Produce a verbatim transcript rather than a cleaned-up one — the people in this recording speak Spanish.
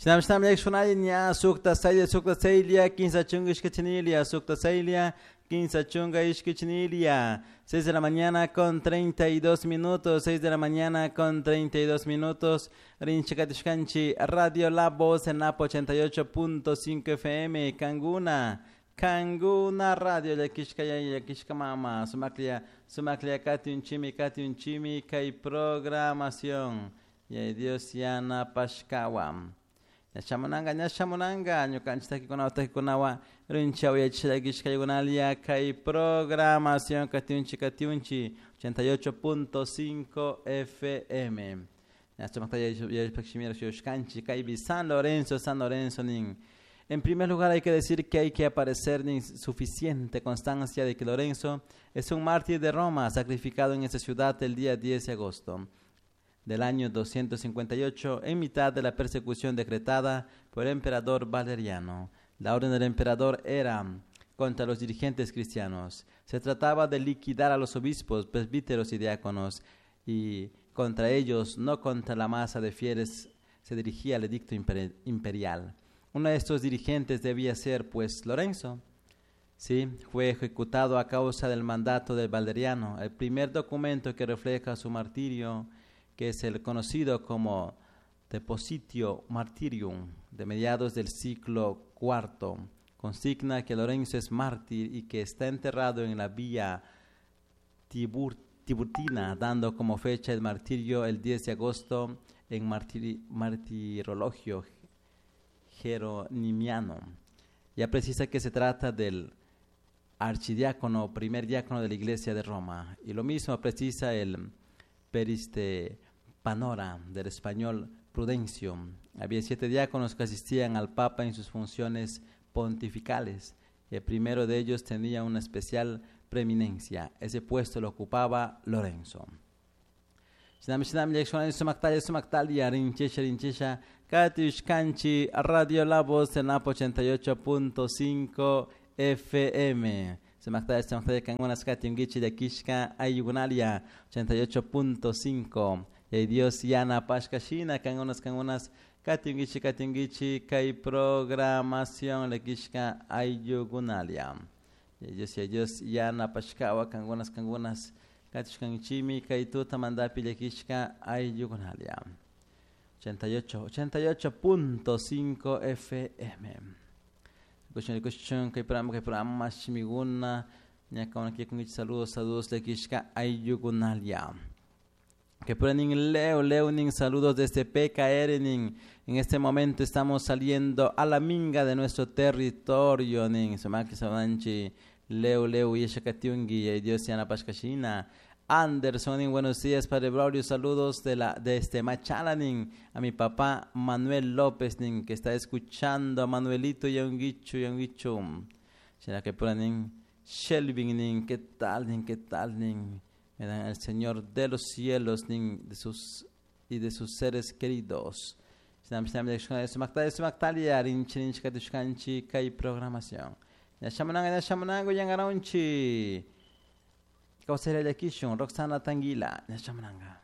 Shinam shinam yak shunalinya sukta saylia sukta saylia quince chunga ishkachinilia sukta saylia quince chunga ishkachinilia. seis de la mañana con treinta y dos minutos, seis de la mañana con treinta y dos minutos. Rinchikatishkanchi Radio La Voz en Napo ochenta y ocho punto cinco F M Kanguna. Kanguna Radio yakishkaya yakishka mama sumaklia sumaklia kati unchimi kati unchimi kai programación. Y Dios yana pashkawam. Nyashamunanga nyashamunanga nyukanchitaki kunawa taki kunawa rinchawi yachilagishka yugunalia kai programación katiunchi katiunchi ochenta y ocho punto cinco F M. Nyashamunanga yachilagishka yoshkanchi kai San Lorenzo San Lorenzo nin. En primer lugar hay que decir que hay que aparecer en suficiente constancia de que Lorenzo es un mártir de Roma sacrificado en esa ciudad el día diez de agosto del año doscientos cincuenta y ocho, en mitad de la persecución decretada por el emperador Valeriano. La orden del emperador era contra los dirigentes cristianos. Se trataba de liquidar a los obispos, presbíteros y diáconos, y contra ellos, no contra la masa de fieles, se dirigía el edicto imper- imperial. Uno de estos dirigentes debía ser, pues, Lorenzo. Sí, fue ejecutado a causa del mandato del Valeriano. El primer documento que refleja su martirio, que es el conocido como Depositio Martyrium, de mediados del siglo cuarto, consigna que Lorenzo es mártir y que está enterrado en la vía Tibur, Tiburtina, dando como fecha el martirio el diez de agosto en martiri, martirologio jeronimiano. Ya precisa que se trata del archidiácono, primer diácono de la Iglesia de Roma, y lo mismo precisa el Periste Panora del español Prudencio. Había siete diáconos que asistían al Papa en sus funciones pontificales. El primero de ellos tenía una especial preeminencia. Ese puesto lo ocupaba Lorenzo. Radio La Voz en Napo ochenta y ocho punto cinco F M. Se makta se makta kangunas katingichi de Kishka Ayugunalia ochenta y ocho punto cinco. Y Dios yana pashkashina kangunas kangunas katingichi katingichi kai programación le Kishka Ayugunalia. Y Dios y Dios yana pashkawa kangunas kangunas katishkanchimi kai tuta mandapi le Kishka Ayugunalia. ochenta y ocho ochenta y ocho punto cinco F M. Kushon kushon kay pram kay pram mashimiguna nya kauna ki kungi saludos saludos le kishka ayugunalia. Que pueden leo leo ning saludos desde P K R ning. En este momento estamos saliendo a la minga de nuestro territorio ning. Samaki savanchi leo leo yeshakatiungi y Dios yana pashkashina. Anderson, ning, buenos días, Padre Braulio, saludos de la de este Machala, ning, a mi papá Manuel López, ning, que está escuchando a Manuelito Yanguicho, Yanguicho. ¿Será que por ning Shelvin, ning, qué tal, ning, qué tal, ning? El Señor de los cielos, ning, de sus y de sus seres queridos. Kai programación. Ya shamananga, ya shamananga, yangaronchi. Kau será de Kishon, Roxana Tanguila, Nashamananga.